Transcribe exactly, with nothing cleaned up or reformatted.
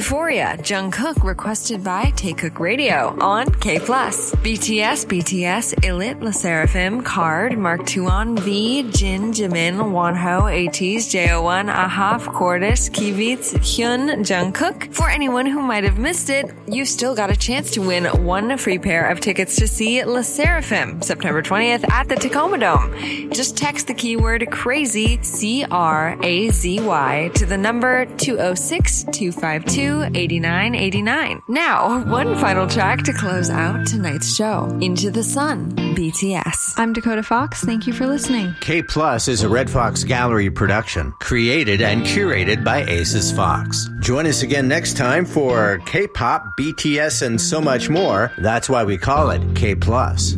Euphoria, Jungkook requested by Taekook Radio on K plus. B T S, B T S, Illit, LE SSERAFIM, Card, Mark Tuan, V, Jin, Jimin, Wonho, ATEEZ, J O one, AHA, Cordis, Kivitz, Hyun, Jungkook. For anyone who might have missed it, you've still got a chance to win one free pair of tickets to see LE SSERAFIM September twentieth at the Tacoma Dome. Just text the keyword CRAZY, C R A Z Y, to the number two oh six, two five two, eight nine eight nine. Now, one final track to close out tonight's show. Into the Sun, B T S. I'm Dakota Fox. Thank you for listening. K Plus is a Red Fox Gallery production, created and curated by Aces Fox. Join us again next time for K-pop, B T S, and so much more. That's why we call it K Plus.